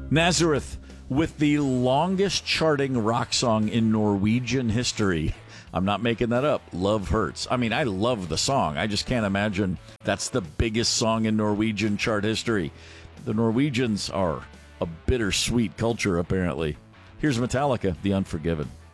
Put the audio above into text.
Nazareth with the longest charting rock song in Norwegian history. I'm not making that up. Love Hurts. I mean, I love the song. I just can't imagine that's the biggest song in Norwegian chart history. The Norwegians are a bittersweet culture, apparently. Here's Metallica, The Unforgiven.